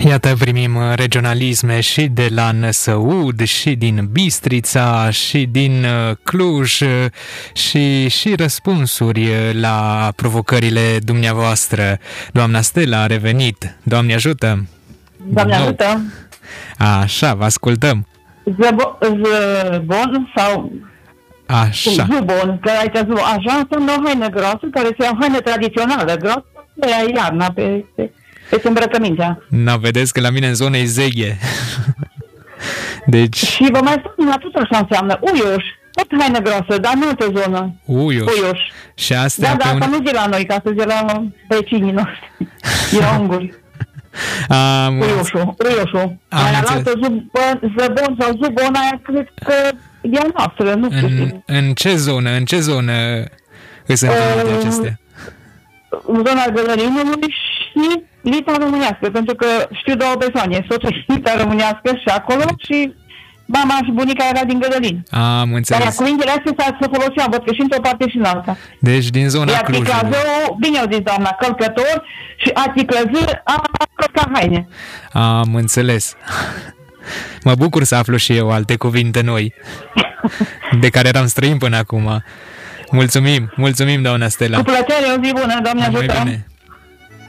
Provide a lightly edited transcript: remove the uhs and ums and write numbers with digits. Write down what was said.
Iată, primim regionalisme și de la Năsăud, și din Bistrița, și din Cluj, și răspunsuri la provocările dumneavoastră. Doamna Stella a revenit. Doamne ajută! Doamne ajută! Așa, vă ascultăm. Zbon sau... Așa. Zubon, că aici zubon. Așa înseamnă o haină groasă, care se ia o haină tradițională, groasă, pe iarna, pe îmbrăcămintea. Na, vedeți că la mine în zonă e zeghe. Deci... Și vă mai spun, tot așa înseamnă uioș, tot haină groasă, dar în altă zonă. Uioș. Și astea da, asta nu zi la noi, ca să zi la vecinii noștri. E unguri. Uioșul. Mai altă zăbon sau zubon, aia cred că e a noastră, nu știu. În ce zonă îți întâlnite acestea? În zona Gălărinului și Lita Românească, pentru că știu două persoane, soțul Lita Românească și acolo și mama și bunica era din Gălărin. Am înțeles. Dar cuvintele astea se foloseau, văd că și într-o parte și în alta. Deci din zona Clujului. Iar Ticlazău, bine au zis doamna, călcător și a ticlăză a călca haine. Am înțeles. Mă bucur să aflu și eu alte cuvinte noi, de care eram străin până acum. Mulțumim, doamna Stella. Cu plăcere, o zi bună, Doamne ajută. Mai bine.